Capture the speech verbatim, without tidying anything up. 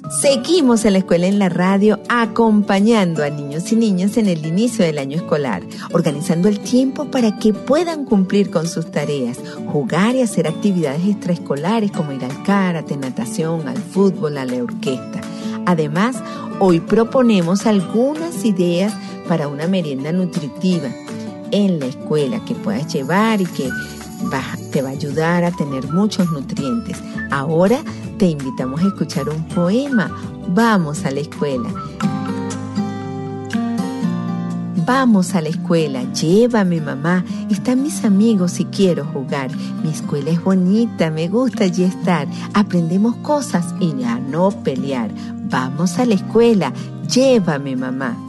Seguimos en la escuela en la radio acompañando a niños y niñas en el inicio del año escolar, organizando el tiempo para que puedan cumplir con sus tareas, jugar y hacer actividades extraescolares como ir al karate, natación, al fútbol, a la orquesta. Además, hoy proponemos algunas ideas para una merienda nutritiva en la escuela que puedas llevar y que va, te va a ayudar a tener muchos nutrientes. Ahora te invitamos a escuchar un poema. Vamos a la escuela. Vamos a la escuela, llévame mamá, están mis amigos y quiero jugar. Mi escuela es bonita, me gusta allí estar. Aprendemos cosas y a no pelear. Vamos a la escuela, llévame mamá.